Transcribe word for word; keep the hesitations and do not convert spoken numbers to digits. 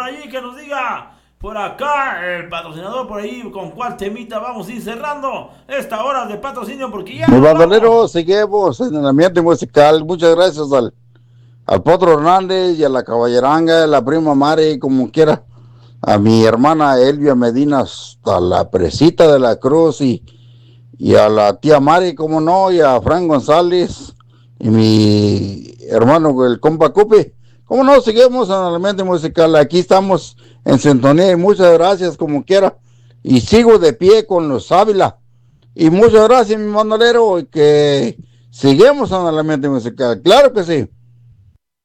allí que nos diga por acá el patrocinador por ahí con cuál temita vamos a ir cerrando esta hora de patrocinio porque ya Mi nos bandolero, vamos. seguimos en el ambiente musical. Muchas gracias al, al Potro Hernández y a la Caballeranga, a la prima Mari, como quiera. A mi hermana Elvia Medina, a la Presita de la Cruz y, y a la tía Mari, como no, y a Fran González y mi hermano, el compa Cupi. Como no, seguimos en el ambiente musical. Aquí estamos en sintonía y muchas gracias, como quiera. Y sigo de pie con los Ávila. Y muchas gracias, mi bandolero, y que seguimos en el ambiente musical. Claro que sí.